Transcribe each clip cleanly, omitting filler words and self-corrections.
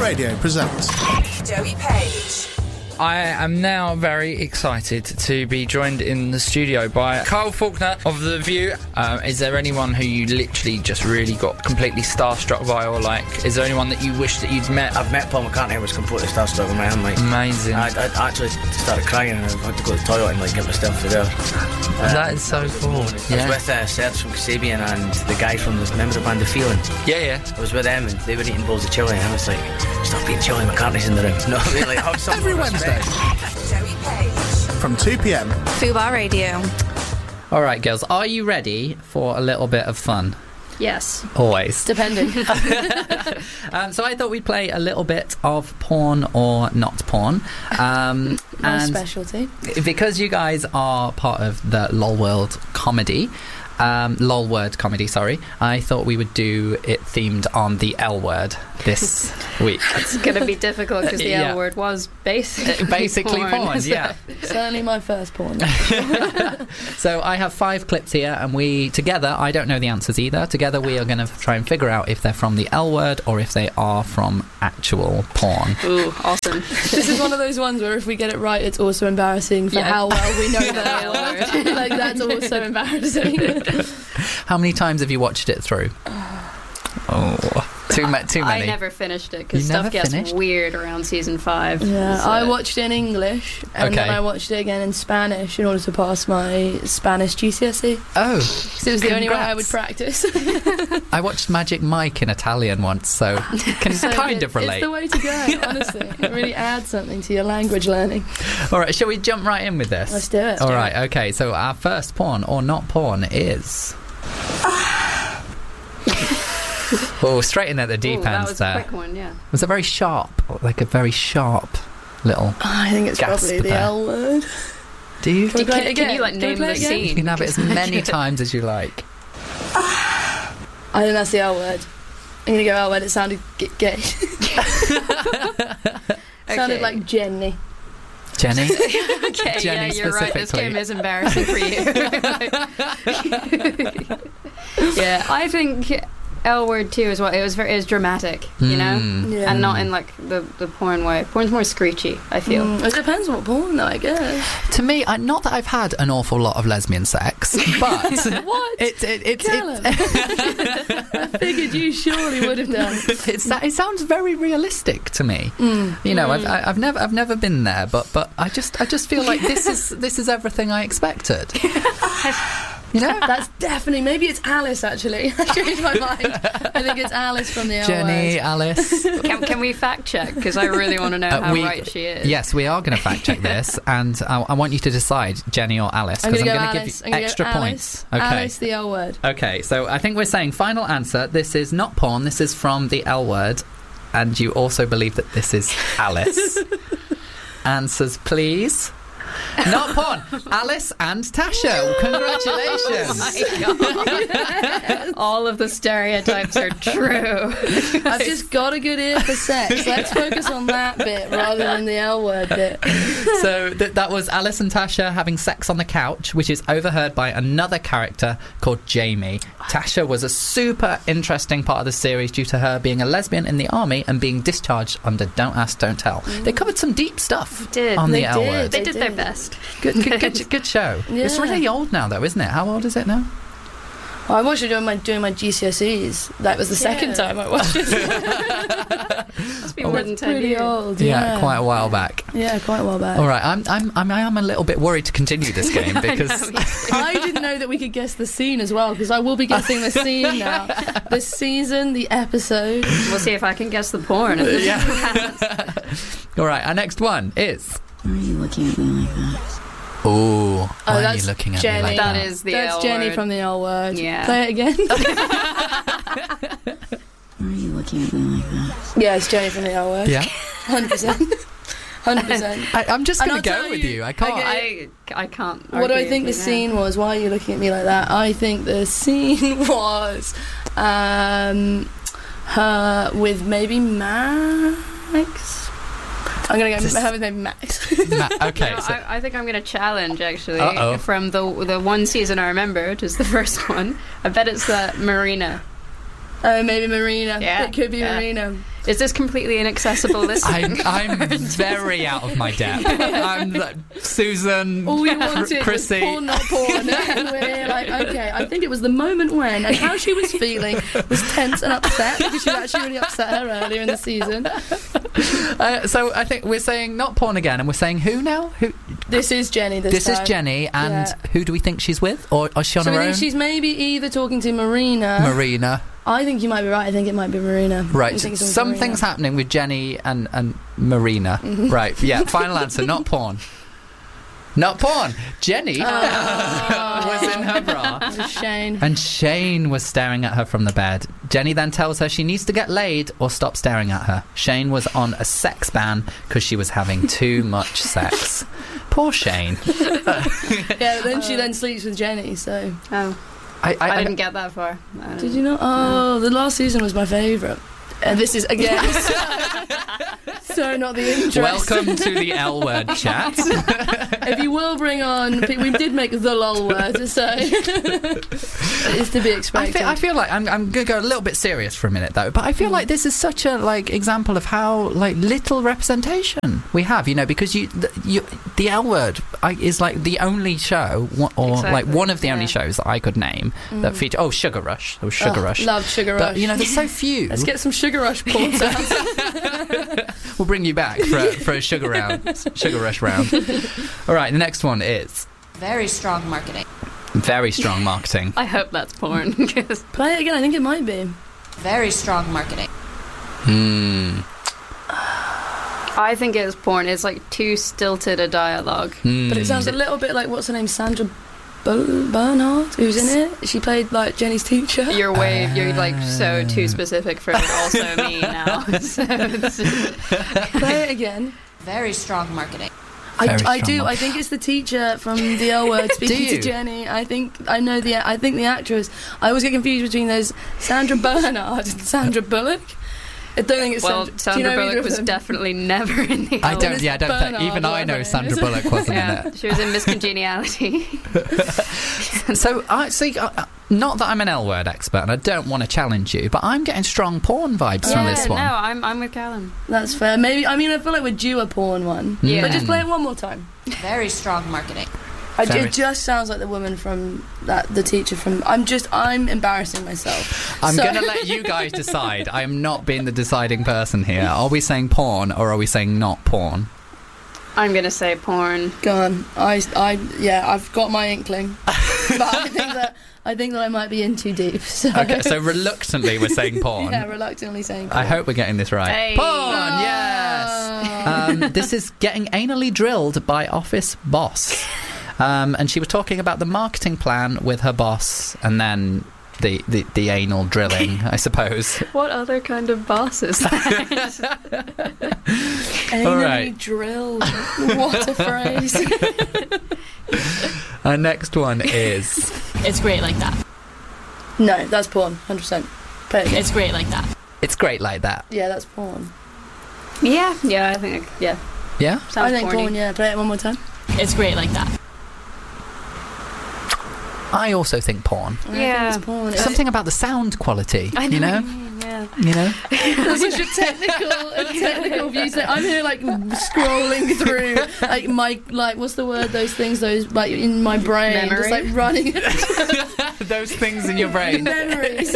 Radio presents Joey Page. I am now very excited to be joined in the studio by Kyle Faulkner of The View. Is there anyone who you literally just really got completely starstruck by, or like, is there anyone that you wish that you'd met? I've met Paul McCartney. I was completely starstruck with my hand. Like, amazing. I actually started crying and I had to go to the toilet and like get myself through there. That is so cool. I was with Serge from Kasabian and the guy from remember the band The Feeling? Yeah. I was with them and they were eating bowls of chili and I was like, stop eating chili, McCartney's in the room. No, I mean, like, have some every Wednesday Joey Page. from 2 p.m. Fubar Radio. All right, girls, are you ready for a little bit of fun? Yes. Always. Depending. So I thought we'd play a little bit of porn or not porn. My and specialty. because you guys are part of the LOL World comedy, LOL Word comedy, sorry, I thought we would do it themed on the L word this week. It's going to be difficult because the Yeah. L word was basically porn, yeah. Certainly my first porn. So I have 5 clips here, and we together, I don't know the answers either, together we are going to try and figure out if they're from the L word or if they are from actual porn. Ooh, awesome. This is one of those ones where if we get it right, it's also embarrassing for how well we know the L word. Like, that's also embarrassing. How many times have you watched it through? Too many. I never finished it because You stuff never gets finished? weird around season 5. Yeah, So- I watched it in English and then Okay. I watched it again in Spanish in order to pass my Spanish GCSE. Oh, Because it was the only way I would Congrats. practice. I watched Magic Mike in Italian once, so can So kind it- of relate. It's the way to go, honestly. It really adds something to your language learning. All right, shall we jump right in with this? Let's do it. All right, okay, so our first porn or not porn is... Oh, straight in at the deep Ooh, that end was there. a quick one, yeah. Was it very sharp? Like a very sharp little... I think it's Gasp probably the there. L word. Do you? Can we play it Can again? you like Can we name play the it again? scene? You can have it as many times as you like. I think that's the L word. I'm going to go L word. It sounded gay. Sounded like Jenny. Jenny? Okay, Jenny yeah, you're right. This specifically. game is embarrassing for you. Yeah, I think L word too is what it was. It was dramatic, you know, Yeah. and not in like the porn way. Porn's more screechy, I feel. It depends what porn, though, I guess. To me, not that I've had an awful lot of lesbian sex, but... What? It's Callum. I figured you surely would have done. it sounds very realistic to me. You know, I've never been there, but I just feel like this is everything I expected. You know, That's definitely... Maybe it's Alice, actually. I changed my mind. I think it's Alice from the L Jenny, word. Alice. Can we fact check? Because I really want to know how right she is. Yes, we are going to fact check this, and I want you to decide Jenny or Alice, I'm because going I'm to go going to Alice. give I'm you gonna extra go points. Alice. Okay. Alice, the L word. Okay, so I think we're saying final answer. This is not porn. This is from the L word, and you also believe that this is Alice. Answers, please. Not porn. Alice and Tasha. Congratulations. Oh all of the stereotypes are true. I've just got a good ear for sex. Let's focus on that bit rather than the L word bit. So that was Alice and Tasha having sex on the couch, which is overheard by another character called Jamie. Tasha was a super interesting part of the series due to her being a lesbian in the army and being discharged under Don't Ask, Don't Tell. They covered some deep stuff did. on They the L did. word. They did their did. best. Good show. It's Yeah. really old now, though, isn't it? How old is it now? Well, I watched it doing my GCSEs. That was the second time I watched it. Must be more than 10 Pretty years. old. Yeah, quite a while back. Yeah, quite a while back. All right, I am a little bit worried to continue this game because I didn't know that we could guess the scene as well, because I will be guessing the scene now. The season, the episode. We'll see if I can guess the porn. All right, our next one is. Why are you looking at me like that? Oh, why are you that's looking at Jenny. me like That that? is the That's L Jenny word. from the L word. Yeah. Play it again. Why are you looking at me like that? Yeah, it's Jenny from the L word. Yeah, 100%. 100%. I'm just And going to I'll go tell with you- you. I can't. Okay. I can't. What do I argue think the with that. scene was? Why are you looking at me like that? I think the scene was her with maybe Max. I'm going to go have his name Max. Okay, No, so I think I'm going to challenge, actually, Uh-oh. from the one season I remember, which is the first one. I bet it's that Marina. Oh, maybe Marina. Yeah, It could be yeah. Marina. Is this completely inaccessible? This I'm very out of my depth. I'm like, Susan, All we wanted was Chrissy. porn, not porn. And we're like, okay, I think it was the moment when, and how she was feeling was tense and upset because she actually really upset her earlier in the season. So I think we're saying not porn again, and we're saying who now? Who? This is Jenny this This is time. Jenny, and Yeah. who do we think she's with? Or is she on So her I own? think she's maybe either talking to Marina. Marina. I think you might be right. I think it might be Marina. Right, I think it's something's Marina. happening with Jenny and Marina. Right, yeah, final answer, not porn. Not porn. Jenny was in her bra. It was Shane. And Shane was staring at her from the bed. Jenny then tells her she needs to get laid or stop staring at her. Shane was on a sex ban because she was having too much sex. Poor Shane. Yeah, then she then sleeps with Jenny, so... Oh, I didn't get that far. Did you not? Oh, the last season was my favourite. And this is, again, so not the interest. Welcome to the L word chat. If you will bring on... We did make the lol word, so... it's to be expected. I feel like I'm going to go a little bit serious for a minute though, but I feel like this is such a example of how little representation we have, because the L Word is the only show or Exactly. one of the only shows that I could name that feature. Oh, Sugar Rush. There was Sugar Rush. Loved Sugar Rush. But there's so few. Let's get some Sugar Rush porn sounds. We'll bring you back for a Sugar Rush round. All right, the next one is Very strong marketing. very strong marketing. I hope that's porn. 'Cause Play it again, I think it might be. Very strong marketing. I think it's porn. It's too stilted a dialogue. But it sounds a little bit like, what's her name, Sandra Bernhard, who's in it. She played Jenny's teacher. You're so too specific for also me now. So Play it again. Very strong marketing. Very I strong do. one. I think it's the teacher from the L Word speaking you? to Jenny. I think the actress. I always get confused between those Sandra Bernhard and Sandra Bullock. I don't think it's do you Sandra know either Bullock of was them? definitely never in the I L don't. Word. Yeah, I don't think Bernard, even I know whatever Sandra it is. Bullock wasn't in Yeah, it. she was in Miss Congeniality. So I see. Not that I'm an L Word expert, and I don't want to challenge you, but I'm getting strong porn vibes from this one. No, I'm with Callum. That's fair. Maybe. I feel like we're due a porn one. Yeah. But just play it one more time. Very strong marketing. Very- It just sounds like the woman from the teacher from. I'm embarrassing myself. I'm So- going to let you guys decide. I am not being the deciding person here. Are we saying porn or are we saying not porn? I'm gonna say porn. Go on. I've got my inkling, but I think that I might be in too deep. So. Okay, so reluctantly we're saying porn. Yeah, reluctantly saying porn. I hope we're getting this right. Hey. Porn, yes! This is getting anally drilled by office boss. And she was talking about the marketing plan with her boss and then the anal drilling, I suppose. What other kind of boss is that? Anally All right. drilled. What a phrase. Our next one is... It's great like that. No, that's porn. 100%. Play it again. It's great like that. It's great like that. Yeah, that's porn. yeah, I think Yeah? sounds I think porny. porn. Yeah, play it one more time. It's great like that. I also think porn. I Yeah. think it's porn. Something about the sound quality, I know. you know? what you mean, yeah. You know? That's such a technical view. So I'm here scrolling through my what's the word? Those things, in my brain, Memory? just running Those things in your brain. memories.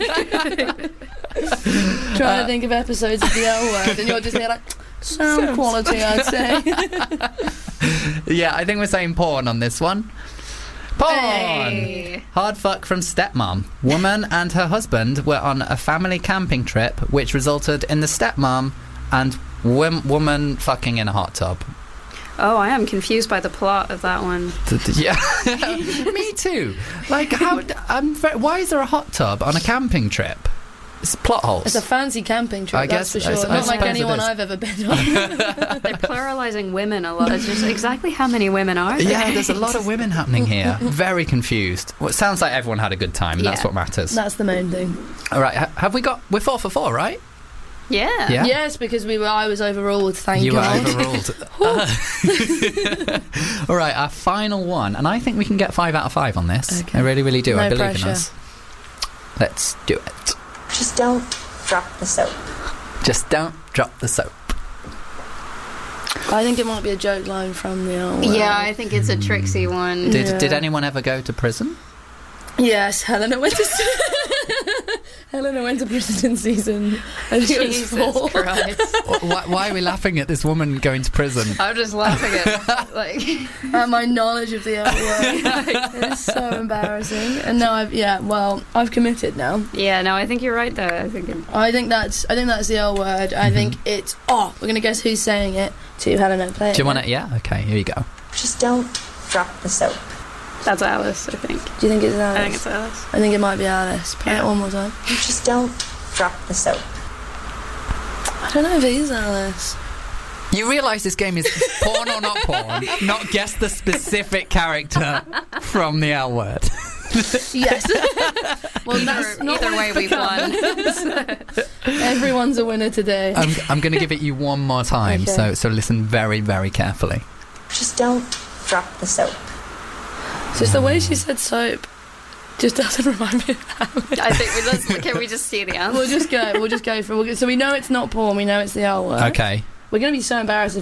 Trying to think of episodes of the L Word, and you're just here sound quality. I'd say. Yeah, I think we're saying porn on this one. Porn! Hey. Hard fuck from stepmom. Woman and her husband were on a family camping trip, which resulted in the stepmom and woman fucking in a hot tub. Oh, I am confused by the plot of that one. Yeah, me too. Why is there a hot tub on a camping trip? It's plot holes. It's a fancy camping trip, I guess- that's for sure. I Not like suppose it anyone is. I've ever been on. They're pluralizing women a lot. It's just exactly how many women are there? Yeah, there's a lot of women happening here. Very confused. Well, it sounds like everyone had a good time. That's Yeah. what matters. That's the main thing. All right, have we got... We're 4 for 4, right? Yeah. Yeah. Yes, because I was overruled. Thank You were God. overruled. All right, our final one. And I think we can get 5 out of 5 on this. Okay. I really, really do. No I believe pressure. in us. Let's do it. Just don't drop the soap. Just don't drop the soap. I think it might be a joke line from the L Word. Yeah, I think it's a tricksy one. Did anyone ever go to prison? Yes, Helena went to prison in season. I think Jesus it was 4. Christ. Why are we laughing at this woman going to prison? I'm just laughing at At my knowledge of the L Word. It is so embarrassing. And now I've committed now. Yeah, no, I think you're right though. I think that's the L Word. I think it's we're gonna guess who's saying it to Helena. Play it. Do you want it? Yeah. Okay. Here you go. Just don't drop the soap. That's Alice, I think. Do you think it's Alice? I think it's Alice. I think it might be Alice. Play it one more time. Just don't drop the soap. I don't know if it is Alice. You realise this game is porn or not porn, not guess the specific character from the L Word. Yes. Well, that's not either way we've won. Everyone's a winner today. I'm going to give it you one more time, Okay. so listen very, very carefully. Just don't drop the soap. Just the way she said soap just doesn't remind me of Alice. I think can we just see the answer? We'll just go for it. So we know it's not porn. We know it's the L Word. Okay. We're going to be so embarrassed if